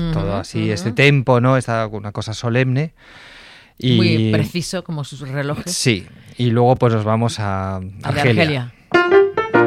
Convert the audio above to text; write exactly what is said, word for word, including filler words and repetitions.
uh-huh, todo así, uh-huh. este tempo, ¿no? Esta, una cosa solemne. Y, muy preciso como sus relojes. Sí, y luego pues nos vamos a A Argelia. Argelia.